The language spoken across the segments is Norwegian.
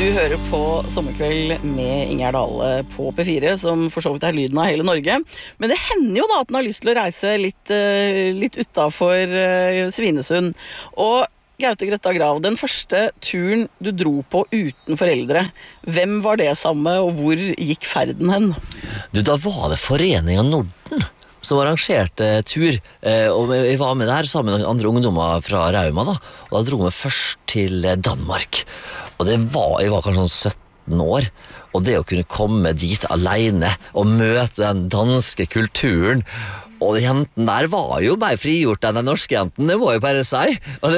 Du hører på Sommerkveld med Ingjerd Dale på P4, som for så vidt lyden av hele Norge. Men det hender jo da at den har lyst til å reise litt utenfor Svinesund. Og Gaute Grøtta Grav, den første turen du dro på uten foreldre, hvem var det samme, og hvor gikk ferden hen? Da var det Foreningen Norden som arrangerte tur, og jeg var med der sammen med andre ungdommer fra Rauma da, og da dro vi først til Danmark. Og jeg var kanskje sånn 17 år, og det å kunne komme dit alene og møte den danske kulturen, og jenten der var jo mer frigjort enn den norske jenten, det må jeg bare si. Og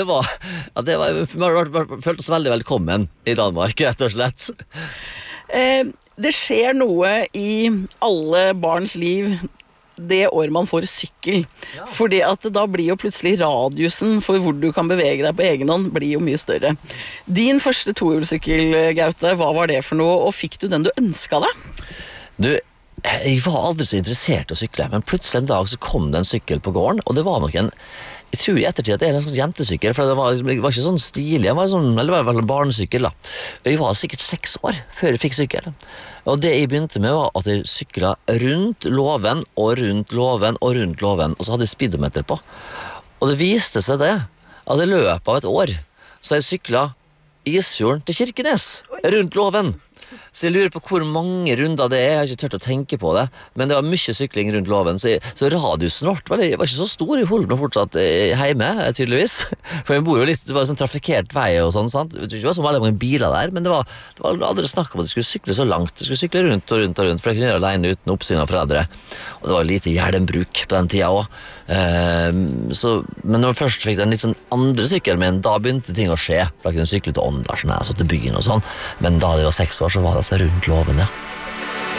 vi følte oss veldig velkommen i Danmark, rett og slett. Det skjer noe i alle barns liv det år man får sykkel, fordi at da blir jo plutselig radiusen for hvor du kan bevege deg på egen hånd blir jo mye større. Din første tohjulssykkel, Gaute, hva var det for noe, og fikk du den du ønsket deg? Jeg var aldri så interessert i å sykle, men plutselig en dag så kom det en sykkel på gården, og det var nok jeg tror i ettertid at det en sånn jentesykkel, for det var ikke sånn stilig, det var en barnesykkel da. Jeg var sikkert 6 år før jeg fikk sykkel. Og det jeg begynte med var at jeg syklet rundt låven, og rundt låven, og rundt låven, og så hadde jeg speedometer på. Og det viste seg det, at i løpet av et år, så jeg syklet Isfjorden til Kirkenes, rundt låven. Så jeg lurer på hvor mange runder det jeg har ikke tørt å tenke på det, men det var mye sykling rundt låven, så radiusen var ikke så stor. Jeg holdt meg fortsatt hjemme, tydeligvis, for jeg bor jo litt, det var en sånn trafikert vei og sånn, sant? Det var så veldig mange biler der, men det var aldri snakk om at jeg skulle sykle så langt. Jeg skulle sykle rundt og rundt og rundt, for jeg kunne gjøre alene uten oppsyn av foreldre, og det var lite hjelmbruk på den tida også. Men når jeg først fikk den litt sånn andre sykkelen min, da begynte ting å skje. Da kunne jeg sykle til Åndalsen, så til byen og sånn, men da jeg var 6 år så var det så rundt låven, ja.